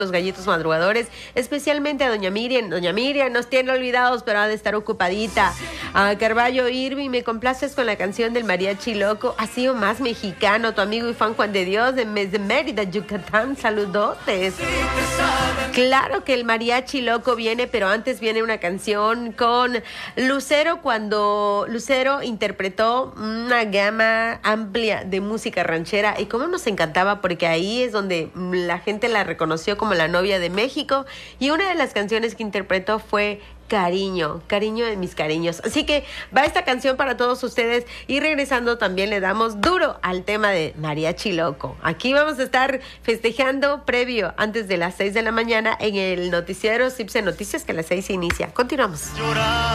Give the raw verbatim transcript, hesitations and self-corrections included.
los gallitos madrugadores, especialmente a doña Miriam. Doña Miriam nos tiene olvidados, pero ha de estar ocupadita. A Carballo Irving, me complaces con la canción del mariachi loco. Ha sido más mexicano, tu amigo y fan Juan de Dios de, de Mérida, Yucatán. Saludotes. Claro que el mariachi loco viene, pero antes viene una canción con Lucero, cuando Lucero interpretó una gama amplia de música ranchera, y cómo nos encantaba, porque ahí es donde la gente la reconoció como la novia de México, y una de las canciones que interpretó fue Cariño, cariño de mis cariños. Así que va esta canción para todos ustedes, y regresando también le damos duro al tema de Mariachi Loco. Aquí vamos a estar festejando previo, antes de las seis de la mañana, en el noticiero Cipse Noticias, que a las seis se inicia. Continuamos.